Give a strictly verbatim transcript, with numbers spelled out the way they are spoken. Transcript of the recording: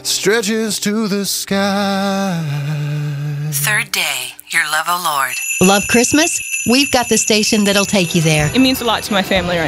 stretches to the sky. Third Day, Your Love, O Lord. Love Christmas? We've got the station that'll take you there. It means a lot to my family right